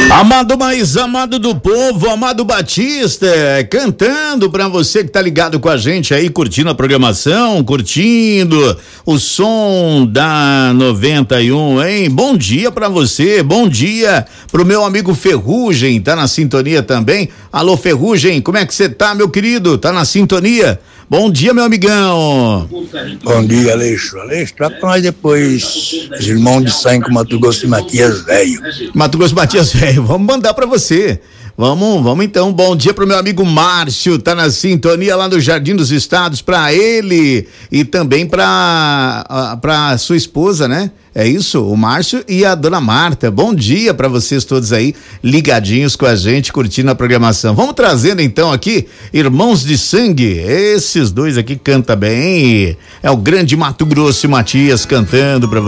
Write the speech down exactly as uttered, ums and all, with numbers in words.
Amado mais amado do povo, amado Batista, cantando pra você que tá ligado com a gente aí, curtindo a programação, curtindo o som da noventa e um, hein? Bom dia pra você, bom dia pro meu amigo Ferrugem, tá na sintonia também. Alô Ferrugem, como é que você tá, meu querido? Tá na sintonia? Bom dia, meu amigão. Bom dia, Aleixo. Aleixo, traga pra nós depois os irmãos de sangue com Mato Grosso e Matias Velho. Mato Grosso e Matias Velho, vamos mandar pra você. Vamos, vamos então. Bom dia pro meu amigo Márcio, tá na sintonia lá no Jardim dos Estados, pra ele e também pra, pra sua esposa, né? É isso, o Márcio e a dona Marta. Bom dia pra vocês todos aí, ligadinhos com a gente, curtindo a programação. Vamos trazendo então aqui, Irmãos de Sangue, esses dois aqui cantam bem. É o grande Mato Grosso e Matias cantando pra vocês.